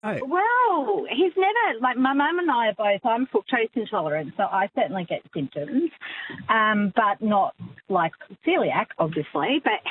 Oh, Well, he's never, like, my mum and I are both, I'm fructose intolerant, so I certainly get symptoms, but not like celiac, obviously. But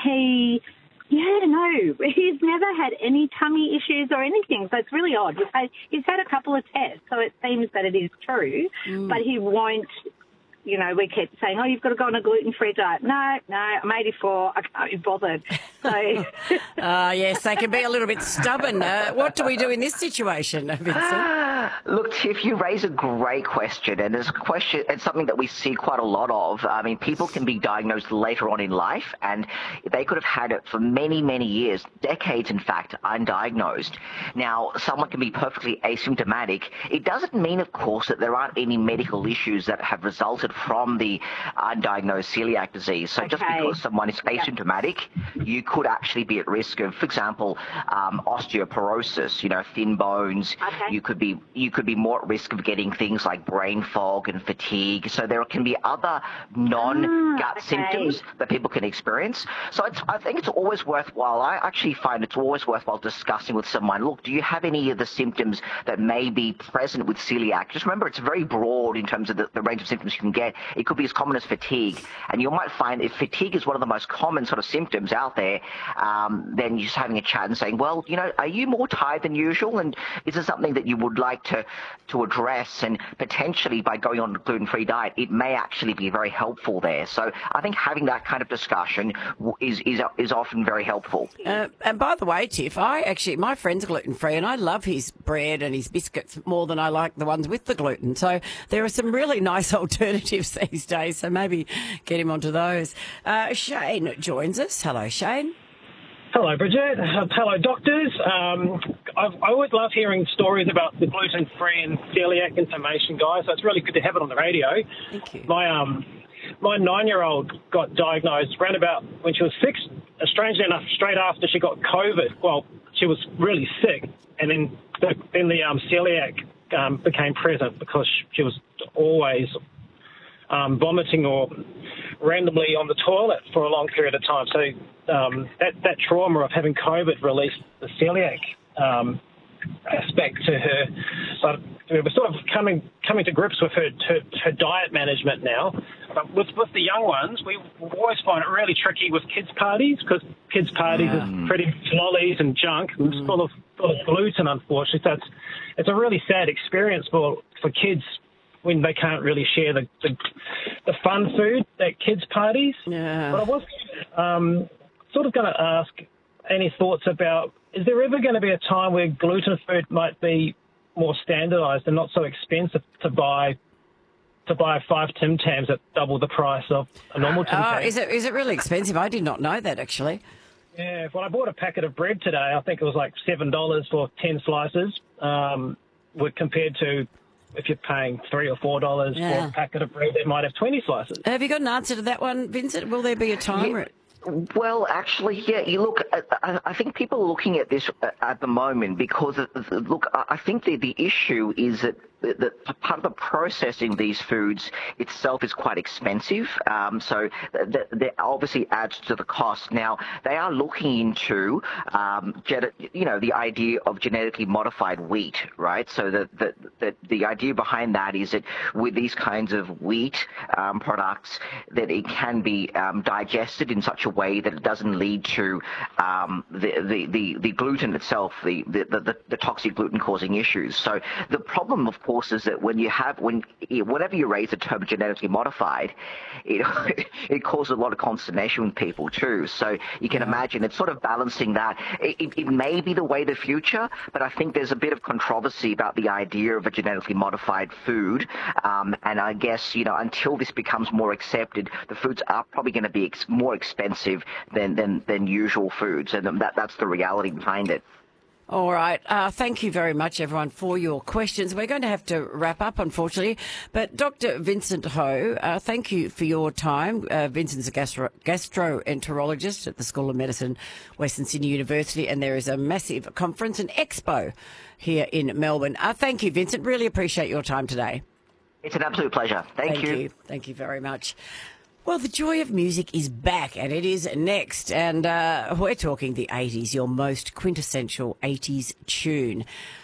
no, he's never had any tummy issues or anything, so it's really odd. He's had a couple of tests, so it seems that it is true, but he won't. We keep saying, oh, you've got to go on a gluten-free diet. No, I'm 84. I can't be bothered. So, yes, they can be a little bit stubborn. What do we do in this situation, Vincent? Look, Tiff, you raise a great question, and it's something that we see quite a lot of. I mean, people can be diagnosed later on in life, and they could have had it for many, many years, decades, in fact, undiagnosed. Now, someone can be perfectly asymptomatic. It doesn't mean, of course, that there aren't any medical issues that have resulted from the undiagnosed celiac disease. So just because someone is asymptomatic, you could actually be at risk of, for example, osteoporosis, thin bones. Okay. You could be more at risk of getting things like brain fog and fatigue. So there can be other non-gut symptoms that people can experience. So I think it's always worthwhile. I actually find it's always worthwhile discussing with someone, look, do you have any of the symptoms that may be present with celiac? Just remember, it's very broad in terms of the range of symptoms you can get. It could be as common as fatigue. And you might find if fatigue is one of the most common sort of symptoms out there, then you're just having a chat and saying, well, are you more tired than usual? And is there something that you would like to address? And potentially by going on a gluten-free diet, it may actually be very helpful there. So I think having that kind of discussion is often very helpful. And by the way, Tiff, my friend's gluten-free and I love his bread and his biscuits more than I like the ones with the gluten. So there are some really nice alternatives these days. So maybe get him onto those. Shane joins us. Hello, Shane. Hello, Bridget. Hello, doctors. I would love hearing stories about the gluten-free and celiac information, guys. So it's really good to have it on the radio. Thank you. My 9-year-old got diagnosed around about when she was 6. Strangely enough, straight after she got COVID. Well, she was really sick, and then the celiac became present because she was always vomiting or randomly on the toilet for a long period of time. So that trauma of having COVID released the celiac aspect to her. So we're sort of coming to grips with her diet management now. But with the young ones, we always find it really tricky with kids' parties because kids' parties is pretty lollies and junk. It's full of gluten, unfortunately. So it's a really sad experience for kids when they can't really share the fun food at kids' parties. Yeah. But I was sort of going to ask any thoughts about, is there ever going to be a time where gluten food might be more standardised and not so expensive to buy 5 Tim Tams at double the price of a normal Tim Tam? Is it really expensive? I did not know that, actually. Yeah, when I bought a packet of bread today, I think it was like $7 for 10 slices, compared to if you're paying $3 or $4 for a packet of bread that might have 20 slices. Have you got an answer to that one, Vincent? Will there be a time where Well, actually, yeah. You look, I think people are looking at this at the moment because, look, I think the issue is that part of the processing of these foods itself is quite expensive. So that obviously adds to the cost. Now, they are looking into, the idea of genetically modified wheat, right? So the idea behind that is that with these kinds of wheat products, that it can be digested in such a way that it doesn't lead to the gluten itself, the toxic gluten-causing issues. So the problem, of course, is that whenever you raise the term genetically modified, it causes a lot of consternation with people too. So you can imagine it's sort of balancing that. It may be the way of the future, but I think there's a bit of controversy about the idea of a genetically modified food. And I guess, until this becomes more accepted, the foods are probably going to be more expensive than usual foods. And that's the reality behind it. All right. Thank you very much, everyone, for your questions. We're going to have to wrap up, unfortunately. But Dr. Vincent Ho, thank you for your time. Vincent's a gastroenterologist at the School of Medicine, Western Sydney University, and there is a massive conference, an expo here in Melbourne. Thank you, Vincent. Really appreciate your time today. It's an absolute pleasure. Thank you. Thank you very much. Well, the joy of music is back, and it is next. And we're talking the 80s, your most quintessential 80s tune.